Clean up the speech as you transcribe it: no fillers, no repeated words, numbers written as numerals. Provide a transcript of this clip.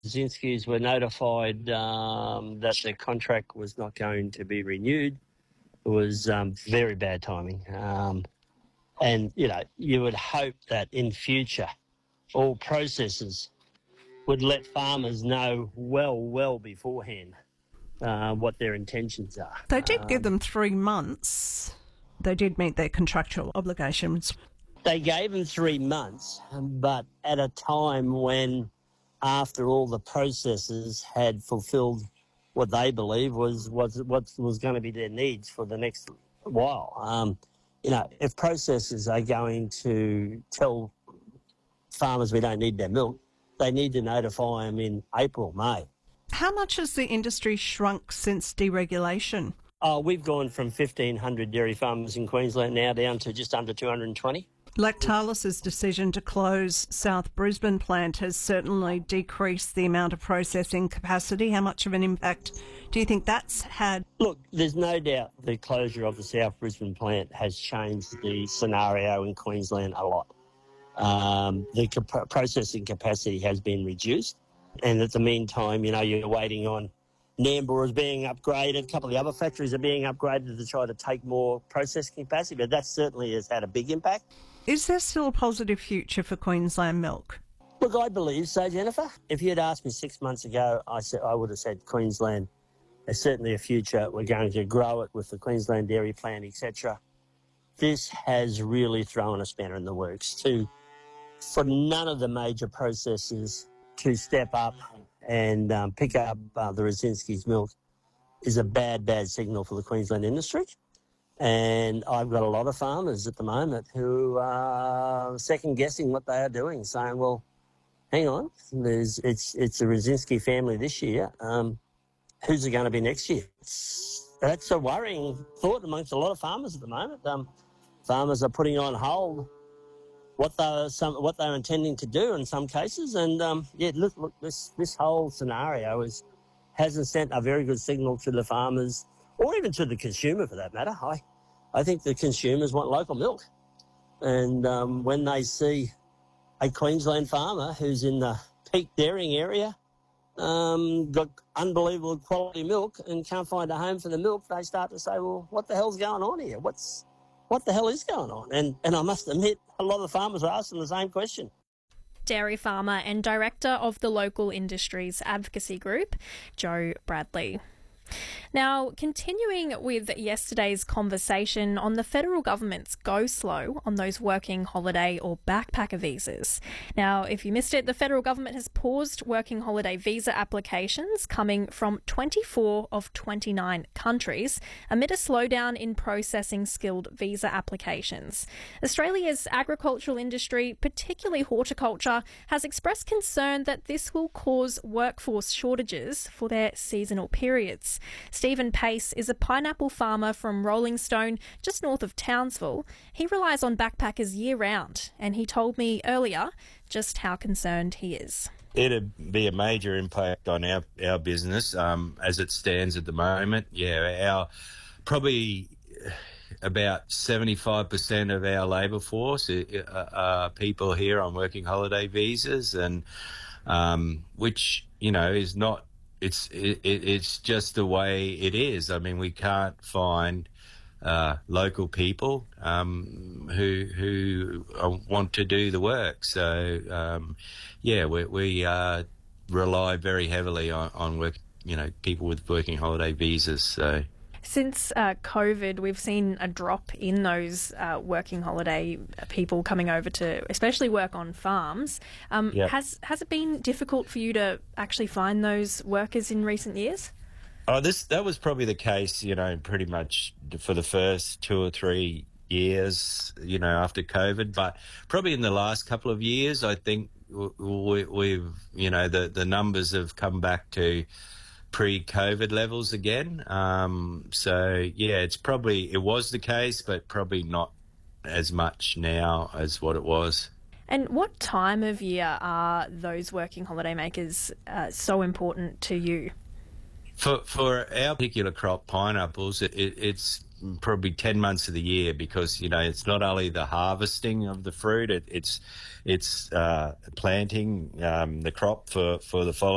Zinskis were notified that their contract was not going to be renewed. It was very bad timing. And, you would hope that in future all processors would let farmers know well beforehand what their intentions are. They did give them 3 months. They did meet their contractual obligations. They gave them 3 months, but at a time when, after all the processors had fulfilled what they believe was going to be their needs for the next while. If processors are going to tell farmers we don't need their milk, they need to notify them in April, May. How much has the industry shrunk since deregulation? We've gone from 1,500 dairy farmers in Queensland now down to just under 220. Lactalis' decision to close South Brisbane plant has certainly decreased the amount of processing capacity. How much of an impact do you think that's had? Look, there's no doubt the closure of the South Brisbane plant has changed the scenario in Queensland a lot. The processing capacity has been reduced, and at the meantime, you're waiting on Nambour is being upgraded. A couple of the other factories are being upgraded to try to take more processing capacity, but that certainly has had a big impact. Is there still a positive future for Queensland milk? Look, I believe so, Jennifer. If you had asked me 6 months ago, I would have said Queensland, there's certainly a future. We're going to grow it with the Queensland dairy plant, etc. This has really thrown a spanner in the works for none of the major processors to step up and pick up the Rosinski's milk is a bad signal for the Queensland industry. And I've got a lot of farmers at the moment who are second-guessing what they are doing, saying, well, hang on, it's the Rosinski family this year. Who's it going to be next year? That's a worrying thought amongst a lot of farmers at the moment. Farmers are putting on hold what they're intending to do in some cases. And, look, this whole scenario hasn't sent a very good signal to the farmers or even to the consumer for that matter. I think the consumers want local milk. And when they see a Queensland farmer who's in the peak dairying area, got unbelievable quality milk and can't find a home for the milk, they start to say, well, what the hell's going on here? What the hell is going on? And I must admit, a lot of farmers are asking the same question. Dairy farmer and director of the Local Industries Advocacy Group, Joe Bradley. Now, continuing with yesterday's conversation on the federal government's go slow on those working holiday or backpacker visas. Now, if you missed it, the federal government has paused working holiday visa applications coming from 24 of 29 countries amid a slowdown in processing skilled visa applications. Australia's agricultural industry, particularly horticulture, has expressed concern that this will cause workforce shortages for their seasonal periods. Stephen Pace is a pineapple farmer from Rolling Stone, just north of Townsville. He relies on backpackers year-round, and he told me earlier just how concerned he is. It'd be a major impact on our business as it stands at the moment. Yeah, probably about 75% of our labour force are people here on working holiday visas, and which, is not. It's just the way it is. I mean, we can't find local people who want to do the work. So, we rely very heavily on work. People with working holiday visas. So. Since COVID, we've seen a drop in those working holiday people coming over to especially work on farms. Yep. Has it been difficult for you to actually find those workers in recent years? That was probably the case, pretty much for the first 2 or 3 years, after COVID. But probably in the last couple of years, I think we've, the numbers have come back to pre-COVID levels again. It was the case, but probably not as much now as what it was. And what time of year are those working holiday makers so important to you? For our particular crop, pineapples, it's probably 10 months of the year because, it's not only the harvesting of the fruit, it's planting the crop for the following